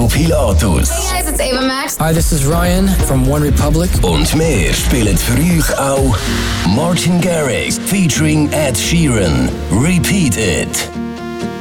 Pilatus. Hey guys, it's Ava Max. Hi, this is Ryan from One Republic. Und wir spielen für euch auch Martin Garrix featuring Ed Sheeran. Repeat It.